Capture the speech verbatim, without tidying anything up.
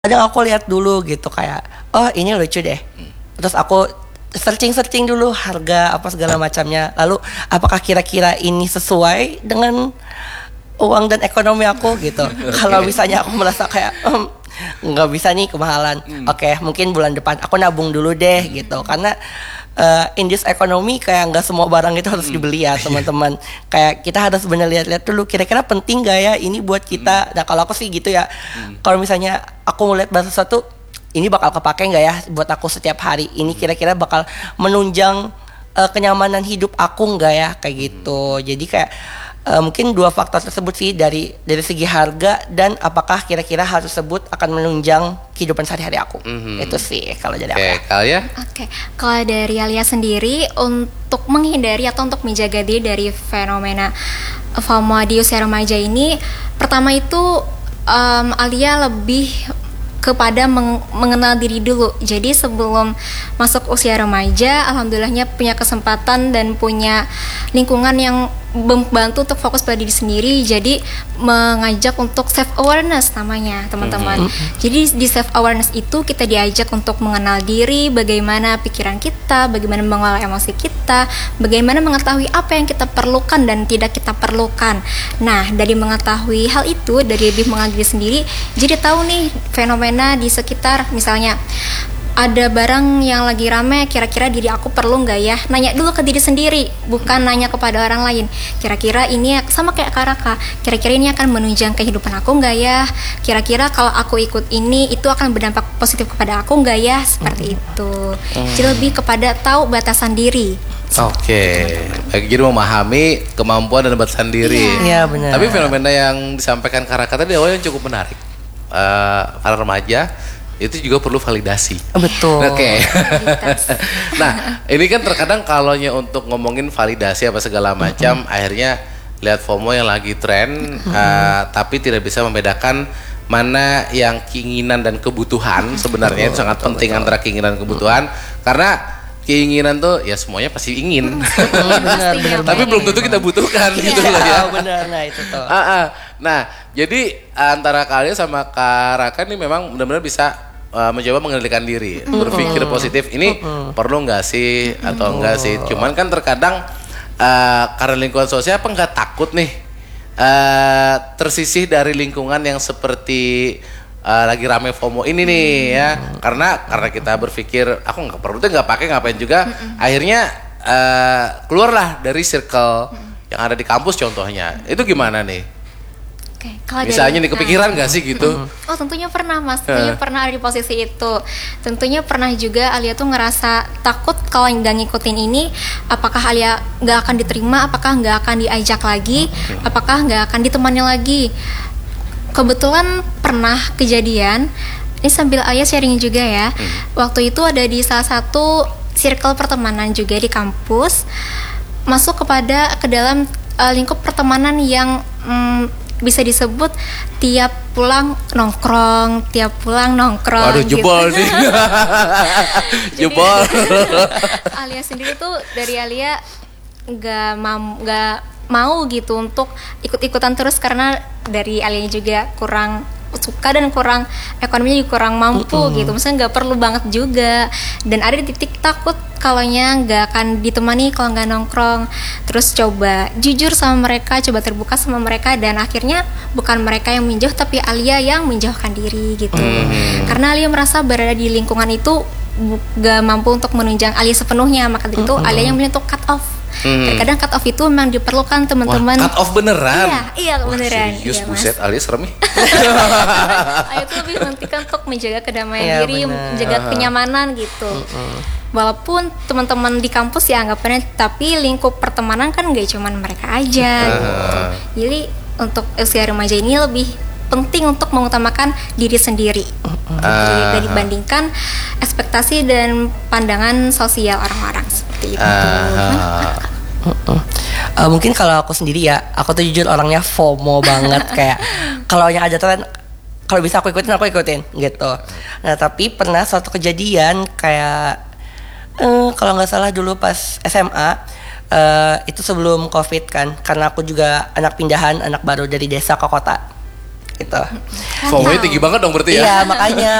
Kadang aku lihat dulu gitu kayak, oh ini lucu deh. Terus aku searching-searching dulu harga apa segala macamnya. Lalu apakah kira-kira ini sesuai dengan uang dan ekonomi aku gitu. Kalau misalnya aku merasa kayak ehm, nggak bisa nih kemahalan. Oke, okay, mungkin bulan depan aku nabung dulu deh gitu. Karena uh, in this economy kayak nggak semua barang itu harus dibeli ya teman-teman. Kayak kita harus benar lihat-lihat dulu kira-kira penting gak ya ini buat kita. Nah kalau aku sih gitu ya. Kalau misalnya aku ngeliat bahasa sesuatu ini bakal kepake nggak ya buat aku setiap hari. Ini kira-kira bakal menunjang uh, kenyamanan hidup aku nggak ya kayak gitu. Jadi kayak Uh, mungkin dua faktor tersebut sih dari dari segi harga dan apakah kira-kira hal tersebut akan menunjang kehidupan sehari-hari aku. Mm-hmm. Itu sih kalau dari aku. Oke, Alia? Oke, kalau dari Alia sendiri untuk menghindari atau untuk menjaga diri dari fenomena FOMO di usia remaja ini, pertama itu um, Alia lebih kepada meng- mengenal diri dulu. Jadi sebelum masuk usia remaja, alhamdulillahnya punya kesempatan dan punya lingkungan yang membantu untuk fokus pada diri sendiri. Jadi mengajak untuk self awareness namanya, teman-teman. Mm-hmm. Jadi di self awareness itu kita diajak untuk mengenal diri, bagaimana pikiran kita, bagaimana mengelola emosi kita, bagaimana mengetahui apa yang kita perlukan dan tidak kita perlukan. Nah, dari mengetahui hal itu, dari lebih mengenal diri sendiri, jadi tahu nih fenomena di sekitar, misalnya ada barang yang lagi rame, kira-kira diri aku perlu nggak ya? Nanya dulu ke diri sendiri, bukan nanya kepada orang lain. Kira-kira ini sama kayak Karaka, kira-kira ini akan menunjang kehidupan aku nggak ya? Kira-kira kalau aku ikut ini, itu akan berdampak positif kepada aku nggak ya? Seperti itu. Jadi lebih kepada tahu batasan diri. Oke, okay. Jadi memahami kemampuan dan batasan diri. Iya, benar. Tapi fenomena yang disampaikan Karaka tadi awalnya cukup menarik. Uh, para remaja itu juga perlu validasi. Betul. Oke. Okay. Nah, ini kan terkadang kalaunya untuk ngomongin validasi apa segala macam, mm-hmm. akhirnya lihat FOMO yang lagi tren, mm-hmm. uh, tapi tidak bisa membedakan mana yang keinginan dan kebutuhan. Sebenarnya betul, itu sangat betul, penting betul. Antara keinginan dan kebutuhan, mm-hmm. karena keinginan tuh ya semuanya pasti ingin. benar, benar, tapi belum tentu kita butuhkan gitu loh ya. Benar, nah itu tuh. Uh, uh. Nah, jadi antara kalian sama Karaka ini memang benar-benar bisa Uh, mencoba mengendalikan diri, mm-hmm. berpikir positif. Ini mm-hmm. perlu nggak sih atau mm-hmm. enggak sih? Cuman kan terkadang uh, karena lingkungan sosial apa nggak takut nih uh, tersisih dari lingkungan yang seperti uh, lagi rame FOMO ini nih mm-hmm. ya. Karena karena kita berpikir aku nggak perlu tuh nggak pakai ngapain juga. Mm-hmm. Akhirnya uh, keluarlah dari circle mm-hmm. yang ada di kampus contohnya. Itu gimana nih? Okay, kalau misalnya dari, nih kepikiran nggak nah, sih gitu? Oh tentunya pernah mas, tentunya uh. pernah ada di posisi itu. Tentunya pernah juga Alia tuh ngerasa takut kalau nggak ngikutin ini, apakah Alia nggak akan diterima, apakah nggak akan diajak lagi, okay. apakah nggak akan ditemani lagi. Kebetulan pernah kejadian, ini sambil Alia sharing juga ya. Hmm. Waktu itu ada di salah satu circle pertemanan juga di kampus, masuk kepada ke dalam uh, lingkup pertemanan yang um, bisa disebut tiap pulang nongkrong, tiap pulang nongkrong. Waduh, jebol gitu. Sih. Jebol. Alia sendiri tuh dari Alia nggak mau nggak mau gitu untuk ikut-ikutan terus karena dari Alia juga kurang suka dan kurang ekonominya juga kurang mampu uh-uh. gitu, maksudnya nggak perlu banget juga, dan ada di titik takut kalaunya nggak akan ditemani kalau nggak nongkrong. Terus coba jujur sama mereka, coba terbuka sama mereka, dan akhirnya bukan mereka yang menjauh tapi Alia yang menjauhkan diri gitu. uh-huh. Karena Alia merasa berada di lingkungan itu nggak mampu untuk menunjang Alia sepenuhnya, maka dari itu uh-huh. Alia yang memilih untuk cut off. Hmm. Terkadang cut off itu memang diperlukan teman-teman. Wah, cut off beneran? Iya, iya beneran. Serius, iya, buset, Alia serem nih. Alia itu lebih menentukan untuk menjaga kedamaian ya, diri, bener. menjaga uh-huh. kenyamanan gitu. Uh-huh. Walaupun teman-teman di kampus ya anggapannya, tapi lingkup pertemanan kan gak cuma mereka aja uh-huh. gitu. Jadi untuk usia remaja ini lebih penting untuk mengutamakan diri sendiri uh-huh. dari dibandingkan ekspektasi dan pandangan sosial orang-orang seperti itu. Uh-huh. Uh-uh. Uh, mungkin kalau aku sendiri ya, aku tuh jujur orangnya FOMO banget. Kayak kalau yang ada tren, kalau bisa aku ikutin aku ikutin gitu. Nah tapi pernah suatu kejadian kayak uh, kalau nggak salah dulu pas S M A, uh, itu sebelum COVID kan, karena aku juga anak pindahan, anak baru dari desa ke kota. gitu. FOMO-nya tinggi banget dong berarti ya. Iya makanya